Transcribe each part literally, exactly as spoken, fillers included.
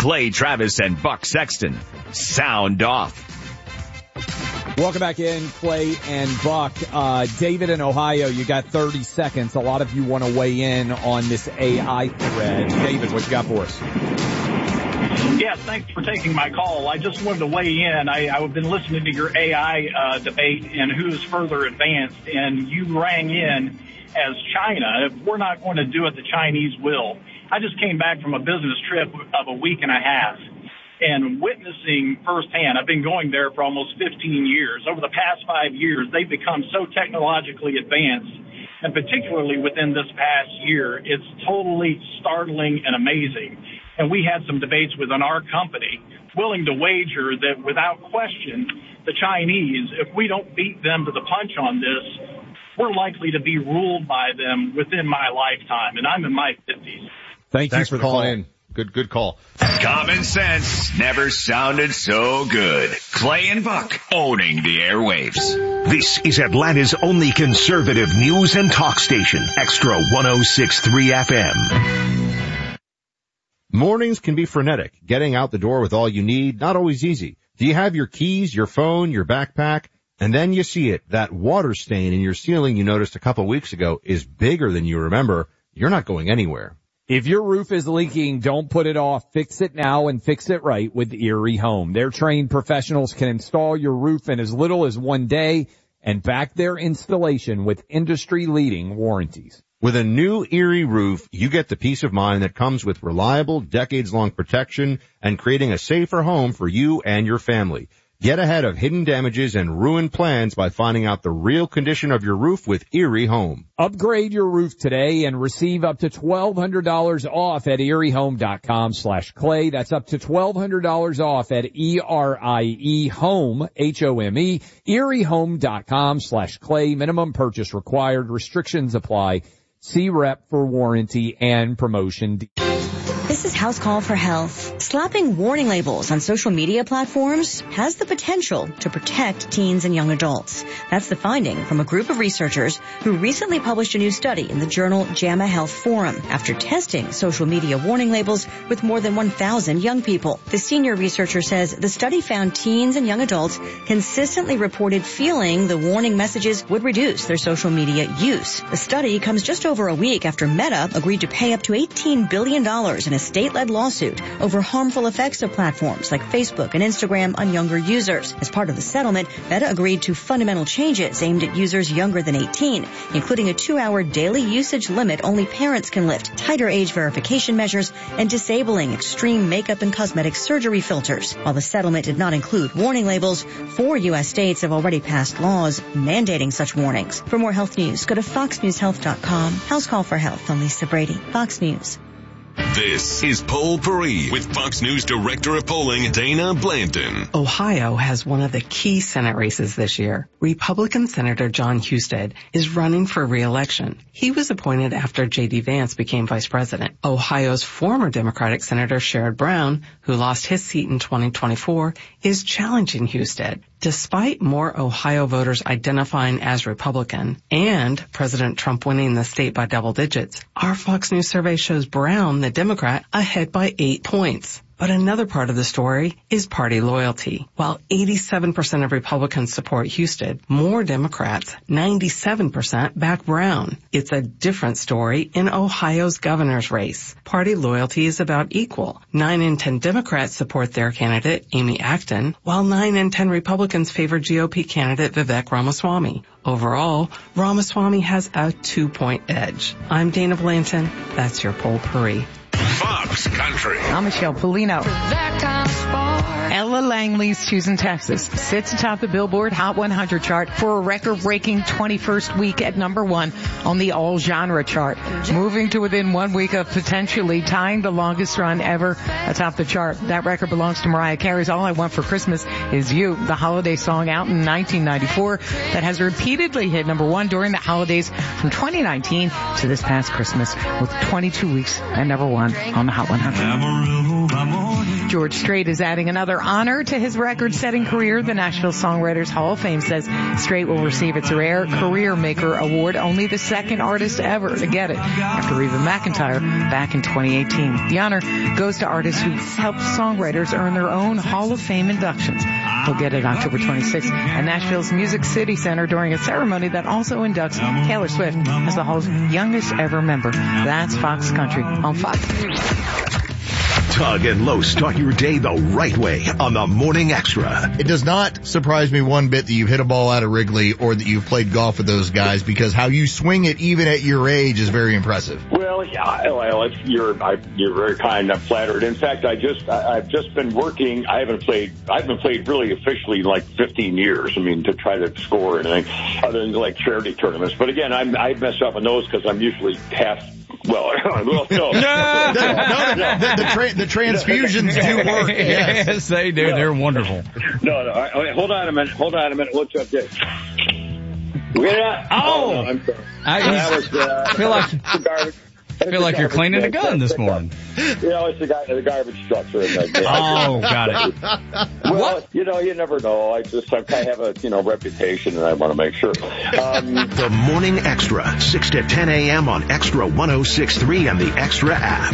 Clay Travis and Buck Sexton. Sound off. Welcome back in, Clay and Buck. Uh, David in Ohio, you got thirty seconds. A lot of you want to weigh in on this A I thread. David, what you got for us? Yes, thanks for taking my call. I just wanted to weigh in. I, I've been listening to your A I uh, debate and who's further advanced, and you rang in as China. If we're not going to do it, the Chinese will. I just came back from a business trip of a week and a half and witnessing firsthand. I've been going there for almost fifteen years. Over the past five years, they've become so technologically advanced, and particularly within this past year, it's totally startling and amazing. And we had some debates within our company willing to wager that without question, the Chinese, if we don't beat them to the punch on this, we're likely to be ruled by them within my lifetime. And I'm in my fifties. Thank Thanks you for, for calling call. in. Good, good call. Common sense never sounded so good. Clay and Buck owning the airwaves. This is Atlanta's only conservative news and talk station, Extra one oh six point three F M. Mornings can be frenetic. Getting out the door with all you need, not always easy. Do you have your keys, your phone, your backpack? And then you see it. That water stain in your ceiling you noticed a couple weeks ago is bigger than you remember. You're not going anywhere. If your roof is leaking, don't put it off. Fix it now and fix it right with Erie Home. Their trained professionals can install your roof in as little as one day and back their installation with industry-leading warranties. With a new Erie roof, you get the peace of mind that comes with reliable, decades-long protection and creating a safer home for you and your family. Get ahead of hidden damages and ruined plans by finding out the real condition of your roof with Erie Home. Upgrade your roof today and receive up to twelve hundred dollars off at eriehome.com slash clay. That's up to twelve hundred dollars off at E R I E home, H O M E, eriehome.com slash clay. Minimum purchase required. Restrictions apply. See rep for warranty and promotion. This is House Call for Health. Slapping warning labels on social media platforms has the potential to protect teens and young adults. That's the finding from a group of researchers who recently published a new study in the journal JAMA Health Forum after testing social media warning labels with more than one thousand young people. The senior researcher says the study found teens and young adults consistently reported feeling the warning messages would reduce their social media use. The study comes just over a week after Meta agreed to pay up to eighteen billion dollars in a state-led lawsuit over harmful effects of platforms like Facebook and Instagram on younger users. As part of the settlement, Meta agreed to fundamental changes aimed at users younger than eighteen, including a two-hour daily usage limit only parents can lift, tighter age verification measures, and disabling extreme makeup and cosmetic surgery filters. While the settlement did not include warning labels, four U S states have already passed laws mandating such warnings. For more health news, go to fox news health dot com. House Call for Health. I'm Lisa Brady, Fox News. This is Poll Paris with Fox News Director of Polling, Dana Blanton. Ohio has one of the key Senate races this year. Republican Senator John Husted is running for re-election. He was appointed after J D Vance became vice president. Ohio's former Democratic Senator Sherrod Brown, who lost his seat in twenty twenty-four, is challenging Husted. Despite more Ohio voters identifying as Republican and President Trump winning the state by double digits, our Fox News survey shows Brown, the Democrat, ahead by eight points. But another part of the story is party loyalty. While eighty-seven percent of Republicans support Husted, more Democrats, ninety-seven percent, back Brown. It's a different story in Ohio's governor's race. Party loyalty is about equal. Nine in ten Democrats support their candidate, Amy Acton, while nine in ten Republicans favor G O P candidate Vivek Ramaswamy. Overall, Ramaswamy has a two-point edge. I'm Dana Blanton. That's your Poll Paris. Fox Country. I'm Michelle Polino. Ella Langley's Choosing Texas sits atop the Billboard Hot one hundred chart for a record-breaking twenty-first week at number one on the all-genre chart, moving to within one week of potentially tying the longest run ever atop the chart. That record belongs to Mariah Carey's All I Want for Christmas Is You, the holiday song out in nineteen ninety-four that has repeatedly hit number one during the holidays from twenty nineteen to this past Christmas, with twenty-two weeks at number one on the Hot one hundred. George Strait is adding another honor to his record-setting career. The Nashville Songwriters Hall of Fame says Strait will receive its rare Career Maker Award, only the second artist ever to get it, after Reba McEntire back in twenty eighteen. The honor goes to artists who helped songwriters earn their own Hall of Fame inductions. He'll get it October twenty-sixth at Nashville's Music City Center during a ceremony that also inducts Taylor Swift as the Hall's youngest ever member. That's Fox Country on Fox News. Tug and Lowe start your day the right way on the Morning Extra. It does not surprise me one bit that you've hit a ball out of Wrigley or that you've played golf with those guys, because how you swing it even at your age is very impressive. Well, yeah, well, if you're I, you're very kind. I'm flattered. In fact, I just I, I've just been working. I haven't played. I haven't played really officially in like fifteen years. I mean, to try to score anything other than like charity tournaments. But again, I'm, I mess up on those because I'm usually half. Well, well, no. no, no, the, the, tra- the transfusions do work. Yes, yes they do. No. They're wonderful. No, no. Right, wait, hold on a minute. Hold on a minute. What's up there? Get out. Oh, oh no, I'm sorry. I, that was, uh, I feel like garbage. I feel like you're cleaning a gun this morning. You know, it's the, guy, the garbage trucks are in there. Oh, got it. Well, what? You know, you never know. I just I kind of have a, you know, reputation, and I want to make sure. Um, the Morning Extra, six to ten a.m. on Extra one oh six point three and the Extra app.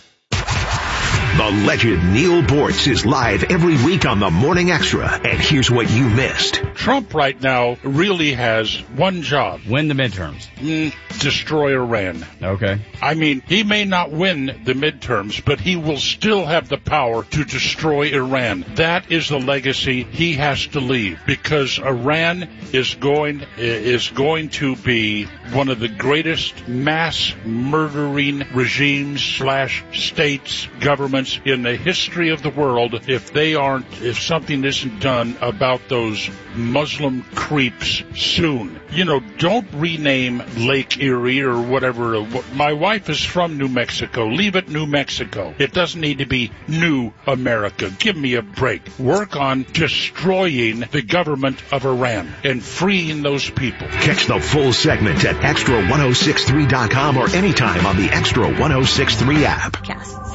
The legend Neil Bortz is live every week on the Morning Extra, and here's what you missed. Trump right now really has one job. Win the midterms. Mm, destroy Iran. Okay. I mean, he may not win the midterms, but he will still have the power to destroy Iran. That is the legacy he has to leave, because Iran is going is going to be one of the greatest mass murdering regimes slash states, governments in the history of the world if they aren't, if something isn't done about those Muslim creeps soon. You know, don't rename Lake Erie or whatever. My wife is from New Mexico. Leave it New Mexico. It doesn't need to be New America. Give me a break. Work on destroying the government of Iran and freeing those people. Catch the full segment at extra ten sixty-three dot com or anytime on the Extra ten sixty-three app. Yes.